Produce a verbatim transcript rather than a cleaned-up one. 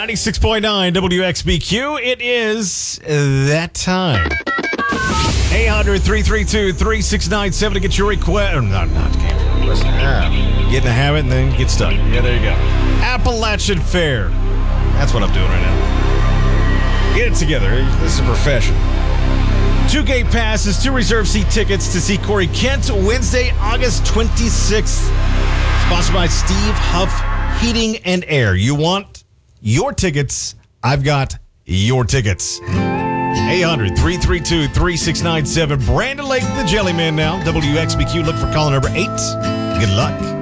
ninety-six point nine W X B Q. It is that time. eight hundred, three three two, three six nine seven to get your request. Not, not can't listen. Ah, get in the habit and then get stuck. Yeah, there you go. Appalachian Fair. That's what I'm doing right now. Get it together. This is a profession. Two gate passes, two reserve seat tickets to see Corey Kent Wednesday, August twenty-sixth. Sponsored by Steve Huff Heating and Air. You want your tickets? I've got your tickets. eight hundred, three three two, three six nine seven. Brandon Lake, the Jelly Man now. W X B Q, look for caller number eight. Good luck.